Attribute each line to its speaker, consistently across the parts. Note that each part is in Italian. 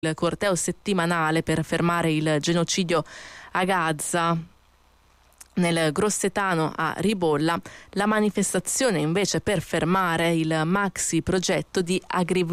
Speaker 1: il corteo settimanale per fermare il genocidio a Gaza. Nel Grossetano a Ribolla la manifestazione invece per fermare il maxi progetto di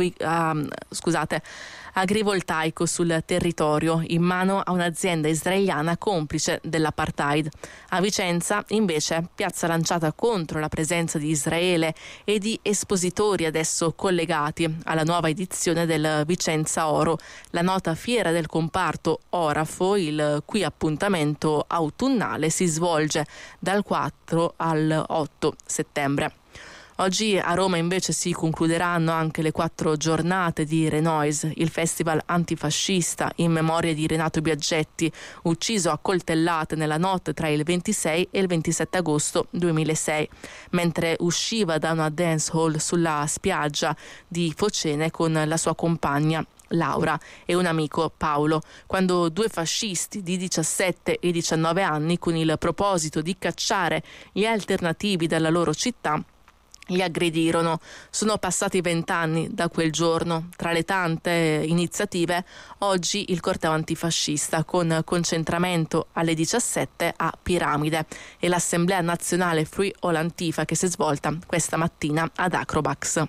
Speaker 1: agrivoltaico sul territorio in mano a un'azienda israeliana complice dell'apartheid. A Vicenza invece piazza lanciata contro la presenza di Israele e di espositori adesso collegati alla nuova edizione del Vicenza Oro, la nota fiera del comparto orafo, il cui appuntamento autunnale si svolge dal 4 al 8 settembre. Oggi a Roma invece si concluderanno anche le 4 giornate di Renoise, il festival antifascista in memoria di Renato Biaggetti, ucciso a coltellate nella notte tra il 26 e il 27 agosto 2006, mentre usciva da una dance hall sulla spiaggia di Focene con la sua compagna Laura e un amico Paolo, quando 2 fascisti di 17 e 19 anni, con il proposito di cacciare gli alternativi dalla loro città, li aggredirono. Sono passati 20 anni da quel giorno. Tra le tante iniziative, oggi il corteo antifascista con concentramento alle 17 a Piramide e l'Assemblea Nazionale Free All Antifa che si è svolta questa mattina ad Acrobax.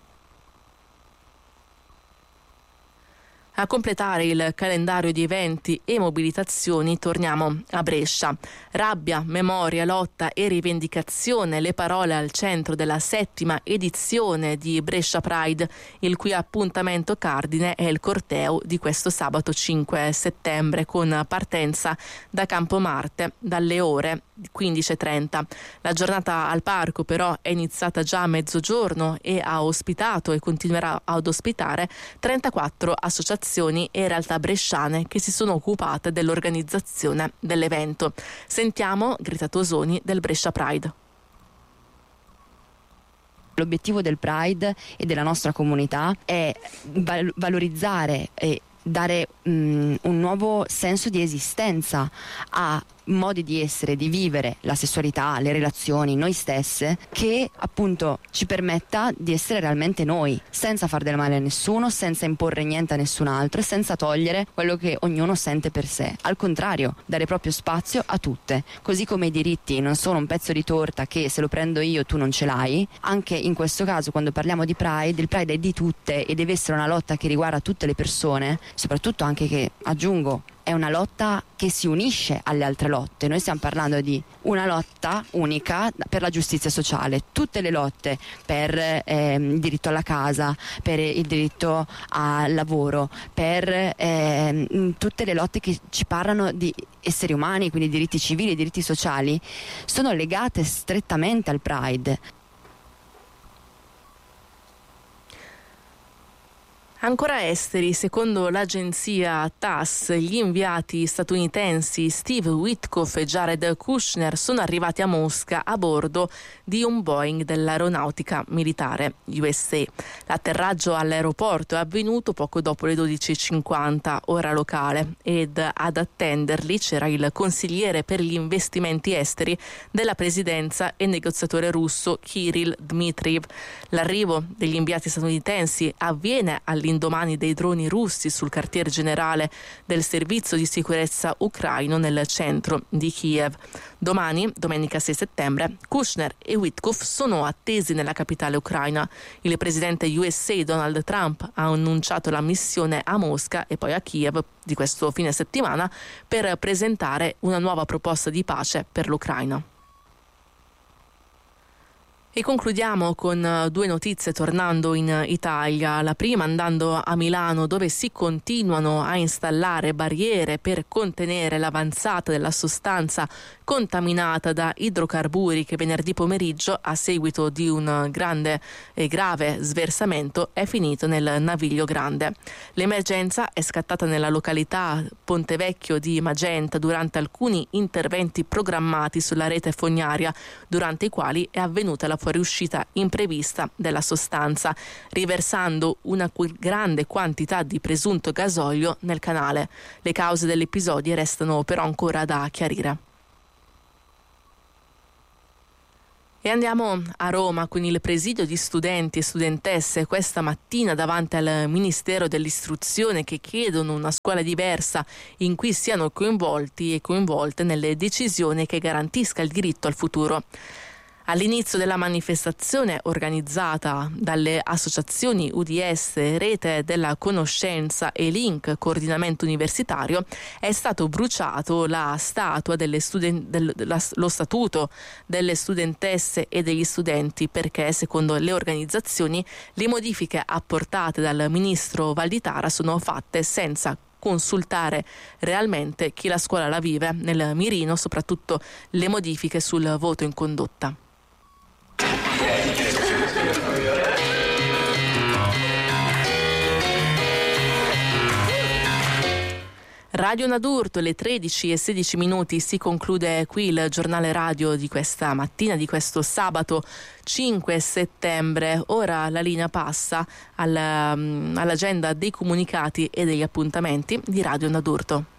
Speaker 1: A completare il calendario di eventi e mobilitazioni torniamo a Brescia. Rabbia, memoria, lotta e rivendicazione, le parole al centro della 7ª edizione di Brescia Pride, il cui appuntamento cardine è il corteo di questo sabato 5 settembre con partenza da Campomarte dalle ore 15:30. La giornata al parco però è iniziata già a mezzogiorno e ha ospitato e continuerà ad ospitare 34 associazioni e realtà bresciane che si sono occupate dell'organizzazione dell'evento. Sentiamo Greta Tosoni del Brescia Pride.
Speaker 2: L'obiettivo del Pride e della nostra comunità è valorizzare e dare un nuovo senso di esistenza a modi di essere, di vivere la sessualità, le relazioni, noi stesse, che appunto ci permetta di essere realmente noi, senza far del male a nessuno, senza imporre niente a nessun altro e senza togliere quello che ognuno sente per sé. Al contrario, dare proprio spazio a tutte. Così come i diritti non sono un pezzo di torta che se lo prendo io tu non ce l'hai, anche in questo caso quando parliamo di Pride, il Pride è di tutte e deve essere una lotta che riguarda tutte le persone, soprattutto anche che, aggiungo, è una lotta che si unisce alle altre lotte. Noi stiamo parlando di una lotta unica per la giustizia sociale. Tutte le lotte per il diritto alla casa, per il diritto al lavoro, per tutte le lotte che ci parlano di esseri umani, quindi diritti civili, diritti sociali, sono legate strettamente al Pride.
Speaker 1: Ancora esteri, secondo l'agenzia TASS, gli inviati statunitensi Steve Witkoff e Jared Kushner sono arrivati a Mosca a bordo di un Boeing dell'aeronautica militare USA. L'atterraggio all'aeroporto è avvenuto poco dopo le 12:50 ora locale ed ad attenderli c'era il consigliere per gli investimenti esteri della presidenza e negoziatore russo Kirill Dmitriev. L'arrivo degli inviati statunitensi avviene all'indomani dei droni russi sul quartier generale del servizio di sicurezza ucraino nel centro di Kiev. Domani, domenica 6 settembre, Kushner e Witkoff sono attesi nella capitale ucraina. Il presidente USA Donald Trump ha annunciato la missione a Mosca e poi a Kiev di questo fine settimana per presentare una nuova proposta di pace per l'Ucraina. E concludiamo con 2 notizie tornando in Italia. La prima andando a Milano, dove si continuano a installare barriere per contenere l'avanzata della sostanza contaminata da idrocarburi che venerdì pomeriggio, a seguito di un grande e grave sversamento, è finito nel Naviglio Grande. L'emergenza è scattata nella località Pontevecchio di Magenta durante alcuni interventi programmati sulla rete fognaria, durante i quali è avvenuta la fuoriuscita imprevista della sostanza, riversando una grande quantità di presunto gasolio nel canale. Le cause dell'episodio restano però ancora da chiarire. E andiamo a Roma con il presidio di studenti e studentesse questa mattina davanti al Ministero dell'Istruzione, che chiedono una scuola diversa in cui siano coinvolti e coinvolte nelle decisioni che garantisca il diritto al futuro. All'inizio della manifestazione, organizzata dalle associazioni UDS, Rete della Conoscenza e Link Coordinamento Universitario, è stato bruciato la statua lo statuto delle studentesse e degli studenti, perché secondo le organizzazioni le modifiche apportate dal ministro Valditara sono fatte senza consultare realmente chi la scuola la vive, nel mirino soprattutto le modifiche sul voto in condotta. Radio Nadurto, alle 13:16 si conclude qui il giornale radio di questa mattina, di questo sabato 5 settembre. Ora la linea passa all'agenda dei comunicati e degli appuntamenti di Radio Nadurto.